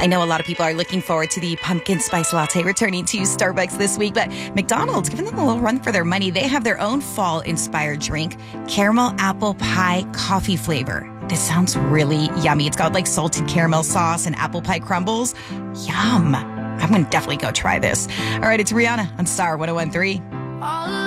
I know a lot of people are looking forward to the pumpkin spice latte returning to Starbucks this week, but McDonald's giving them a little run for their money. They have their own fall-inspired drink, caramel apple pie coffee flavor. This sounds really yummy. It's got like salted caramel sauce and apple pie crumbles. Yum. I'm going to definitely go try this. All right, it's Rihanna on Star 101.3.